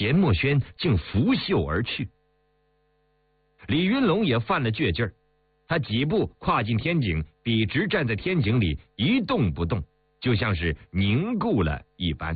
田默轩竟拂袖而去。李云龙也犯了倔劲儿，他几步跨进天井，笔直站在天井里一动不动，就像是凝固了一般。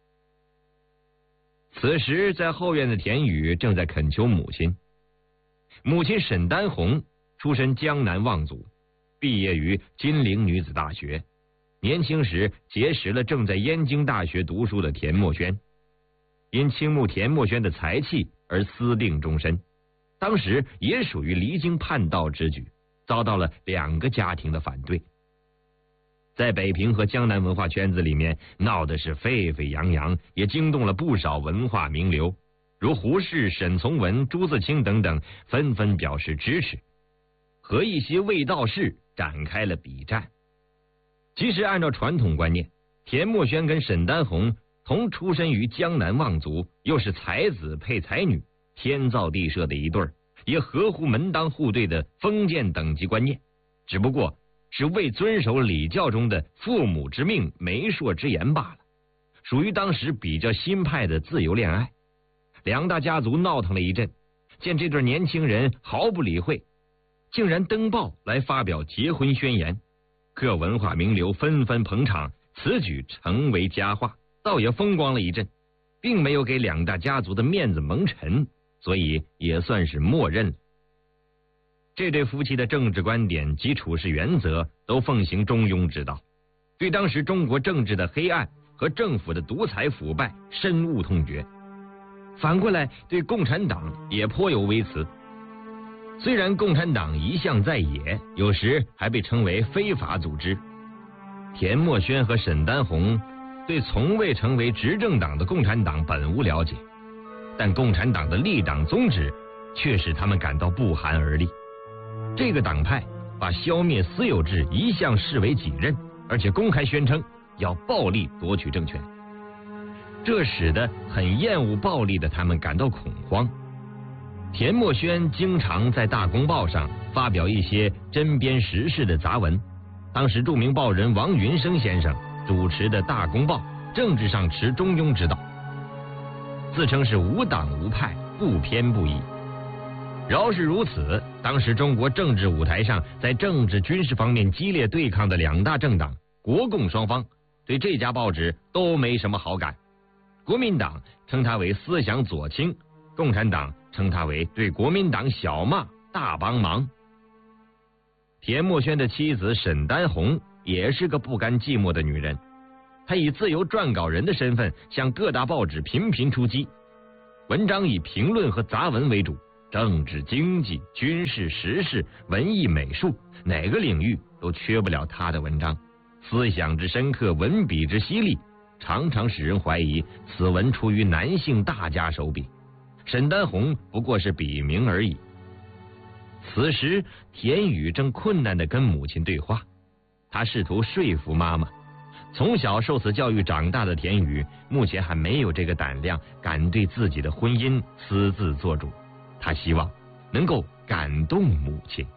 此时在后院的田宇正在恳求母亲。母亲沈丹红出身江南望族，毕业于金陵女子大学，年轻时结识了正在燕京大学读书的田默轩，因倾慕田默轩的才气而私定终身，当时也属于离经叛道之举，遭到了2个家庭的反对。在北平和江南文化圈子里面闹的是沸沸扬扬，也惊动了不少文化名流，如胡适、沈从文、朱自清等等纷纷表示支持，和一些卫道士展开了笔战。其实按照传统观念，田默轩跟沈丹红同出身于江南望族，又是才子配才女，天造地设的一对儿，也合乎门当户对的封建等级观念，只不过是未遵守礼教中的父母之命媒妁之言罢了，属于当时比较新派的自由恋爱。2大家族闹腾了一阵，见这对年轻人毫不理会，竟然登报来发表结婚宣言，各文化名流纷纷捧场，此举成为佳话，倒也风光了一阵，并没有给2大家族的面子蒙尘，所以也算是默认了。这对夫妻的政治观点及处事原则都奉行中庸之道，对当时中国政治的黑暗和政府的独裁腐败深恶痛绝，反过来对共产党也颇有微词。虽然共产党一向在野，有时还被称为非法组织，田默轩和沈丹红对从未成为执政党的共产党本无了解，但共产党的立党宗旨却使他们感到不寒而栗。这个党派把消灭私有制一向视为己任，而且公开宣称要暴力夺取政权，这使得很厌恶暴力的他们感到恐慌。田默轩经常在大公报上发表一些针砭时事的杂文，当时著名报人王云生先生主持的大公报政治上持中庸之道，自称是无党无派，不偏不倚。饶是如此，当时中国政治舞台上在政治军事方面激烈对抗的2大政党国共双方对这家报纸都没什么好感。国民党称它为思想左倾，共产党称它为对国民党小骂大帮忙。田默轩的妻子沈丹红也是个不甘寂寞的女人，她以自由撰稿人的身份向各大报纸频频出击，文章以评论和杂文为主，政治、经济、军事、时事、文艺、美术，哪个领域都缺不了他的文章。思想之深刻，文笔之犀利，常常使人怀疑此文出于男性大家手笔，沈丹红不过是笔名而已。此时田宇正困难地跟母亲对话，他试图说服妈妈。从小受此教育长大的田宇，目前还没有这个胆量敢对自己的婚姻私自做主，他希望能够感动母亲。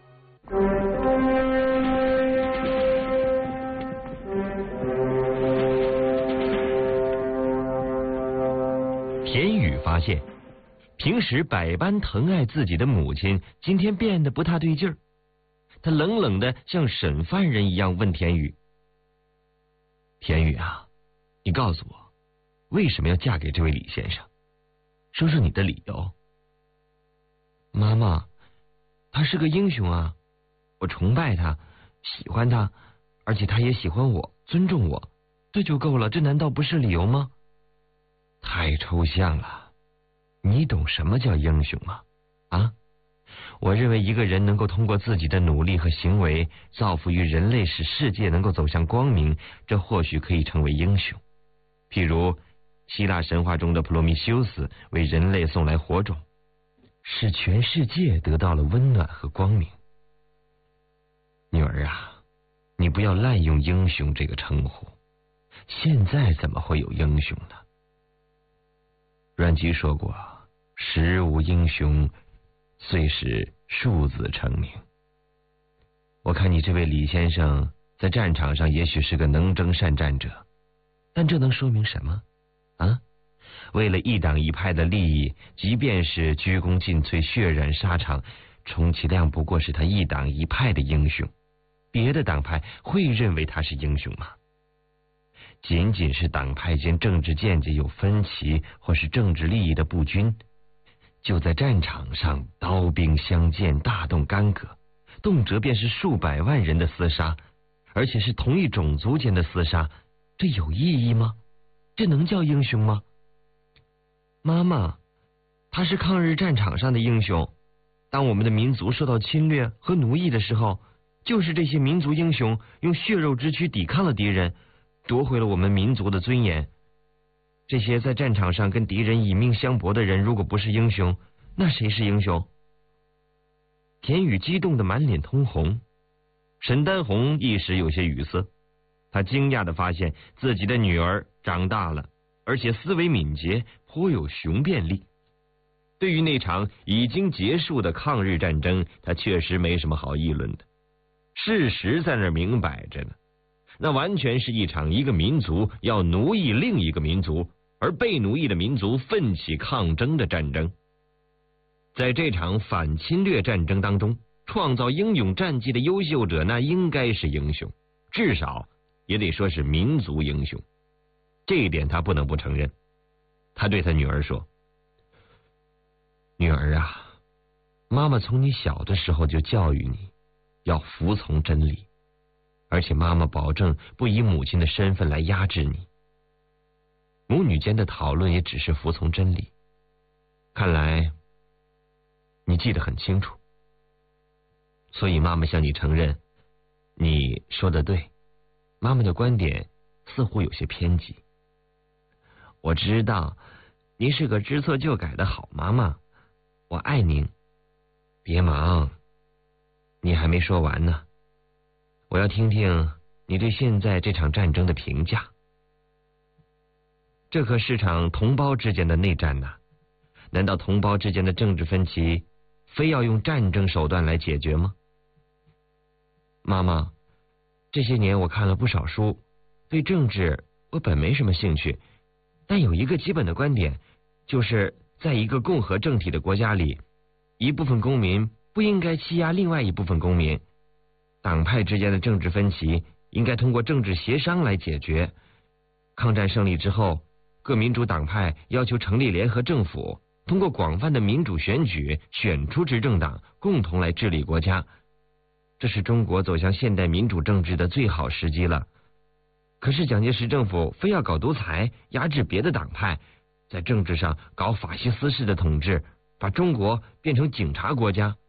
田宇发现，平时百般疼爱自己的母亲，今天变得不大对劲儿。他冷冷的像审犯人一样问田宇：“田宇啊，你告诉我，为什么要嫁给这位李先生？说说你的理由。”“妈妈，他是个英雄啊，我崇拜他，喜欢他，而且他也喜欢我，尊重我，这就够了，这难道不是理由吗？”“太抽象了，你懂什么叫英雄吗？啊？我认为一个人能够通过自己的努力和行为造福于人类，使世界能够走向光明，这或许可以成为英雄。譬如希腊神话中的普罗米修斯为人类送来火种，使全世界得到了温暖和光明。女儿啊，你不要滥用英雄这个称呼，现在怎么会有英雄呢？阮籍说过，时无英雄，遂使庶子成名。我看你这位李先生在战场上也许是个能征善战者，但这能说明什么啊？ 为了一党一派的利益，即便是鞠躬尽瘁、血染沙场，充其量不过是他一党一派的英雄。别的党派会认为他是英雄吗？仅仅是党派间政治见解有分歧，或是政治利益的不均，就在战场上刀兵相见，大动干戈，动辄便是数百万人的厮杀，而且是同一种族间的厮杀，这有意义吗？这能叫英雄吗？妈妈，他是抗日战场上的英雄。当我们的民族受到侵略和奴役的时候，就是这些民族英雄用血肉之躯抵抗了敌人，夺回了我们民族的尊严。这些在战场上跟敌人以命相搏的人，如果不是英雄，那谁是英雄？田宇激动得满脸通红，沈丹红一时有些语塞。他惊讶地发现自己的女儿长大了，而且思维敏捷，颇有雄辩力。对于那场已经结束的抗日战争，他确实没什么好议论的。事实在那儿明摆着呢，那完全是一场一个民族要奴役另一个民族，而被奴役的民族奋起抗争的战争。在这场反侵略战争当中，创造英勇战绩的优秀者，那应该是英雄，至少也得说是民族英雄。这一点他不能不承认。他对他女儿说：女儿啊，妈妈从你小的时候就教育你要服从真理，而且妈妈保证不以母亲的身份来压制你。母女间的讨论也只是服从真理，看来你记得很清楚，所以妈妈向你承认，你说的对，妈妈的观点似乎有些偏激。我知道您是个知错就改的好妈妈，我爱您。别忙，你还没说完呢，我要听听你对现在这场战争的评价。这可是场同胞之间的内战呐，难道同胞之间的政治分歧非要用战争手段来解决吗？妈妈，这些年我看了不少书，对政治我本没什么兴趣，但有一个基本的观点，就是在一个共和政体的国家里，一部分公民不应该欺压另外一部分公民，党派之间的政治分歧应该通过政治协商来解决。抗战胜利之后，各民主党派要求成立联合政府，通过广泛的民主选举选出执政党，共同来治理国家。这是中国走向现代民主政治的最好时机了。可是蒋介石政府非要搞独裁，压制别的党派，在政治上搞法西斯式的统治，把中国变成警察国家。